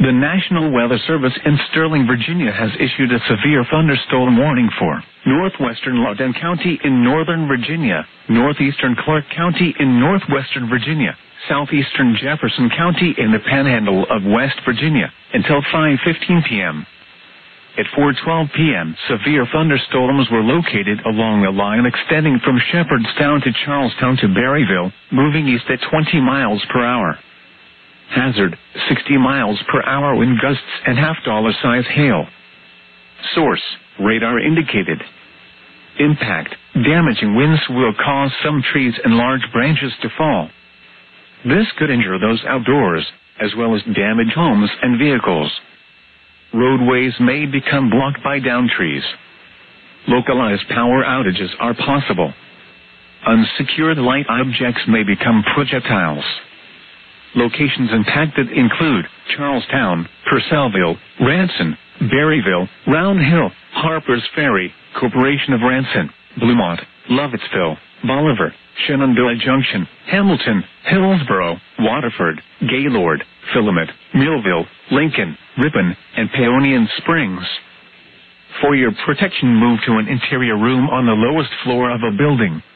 The National Weather Service in Sterling, Virginia has issued a severe thunderstorm warning for northwestern Loudoun County in northern Virginia, northeastern Clark County in northwestern Virginia, southeastern Jefferson County in the panhandle of West Virginia, until 5:15 p.m. At 4:12 p.m., severe thunderstorms were located along a line extending from Shepherdstown to Charlestown to Berryville, moving east at 20 miles per hour. Hazard, 60 miles per hour wind gusts and half-dollar-size hail. Source, radar indicated. Impact, damaging winds will cause some trees and large branches to fall. This could injure those outdoors, as well as damage homes and vehicles. Roadways may become blocked by downed trees. Localized power outages are possible. Unsecured light objects may become projectiles. Locations impacted include Charlestown, Purcellville, Ranson, Berryville, Round Hill, Harpers Ferry, Corporation of Ranson, Bluemont, Lovettsville, Bolivar, Shenandoah Junction, Hamilton, Hillsborough, Waterford, Gaylord, Philomet, Millville, Lincoln, Ripon, and Paonian Springs. For your protection, move to an interior room on the lowest floor of a building.